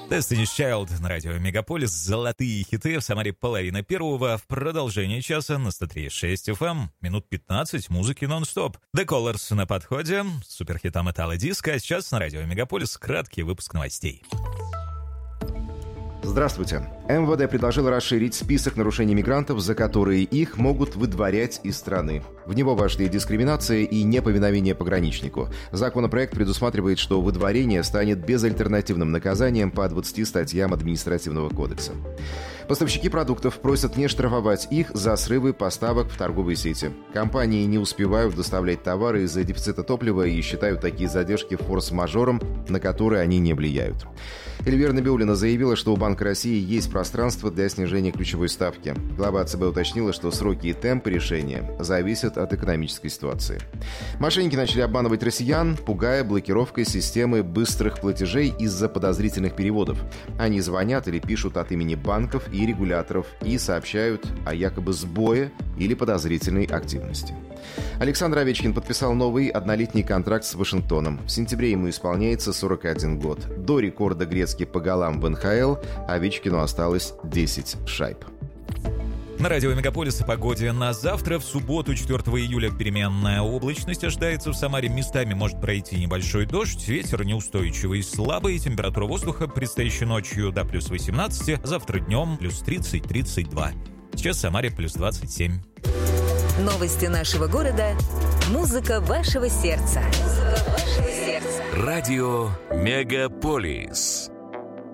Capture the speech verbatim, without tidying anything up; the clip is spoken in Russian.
Destiny's Child на радио Мегаполис. Золотые хиты в Самаре половина первого. В продолжение часа на сто три и шесть эф эм. Минут пятнадцать музыки нон-стоп. The Colors на подходе. Суперхита металла диска. А сейчас на радио Мегаполис краткий выпуск новостей. Здравствуйте. эм вэ дэ предложило расширить список нарушений мигрантов, за которые их могут выдворять из страны. В него вошли дискриминация и неповиновение пограничнику. Законопроект предусматривает, что выдворение станет безальтернативным наказанием по двадцати статьям Административного кодекса. Поставщики продуктов просят не штрафовать их за срывы поставок в торговые сети. Компании не успевают доставлять товары из-за дефицита топлива и считают такие задержки форс-мажором, на которые они не влияют. Эльвира Набиуллина заявила, что у Банка России есть пространство для снижения ключевой ставки. Глава ЦБ уточнила, что сроки и темпы решения зависят от экономической ситуации. Мошенники начали обманывать россиян, пугая блокировкой системы быстрых платежей из-за подозрительных переводов. Они звонят или пишут от имени банков и регуляторов и сообщают о якобы сбое или подозрительной активности. Александр Овечкин подписал новый однолетний контракт с Вашингтоном. В сентябре ему исполняется сорок один год. До рекорда Грецки по голам в эн ха эл Овечкину осталось десять шайб. На радио Мегаполис о погоде на завтра. В субботу, четвёртого июля, переменная облачность ожидается. В Самаре местами может пройти небольшой дождь. Ветер неустойчивый, слабый. Температура воздуха предстоящей ночью до плюс восемнадцати. Завтра днем плюс тридцать - тридцать два. Сейчас в Самаре плюс двадцать семь. Новости нашего города. Музыка вашего сердца. Музыка вашего сердца. Радио Мегаполис.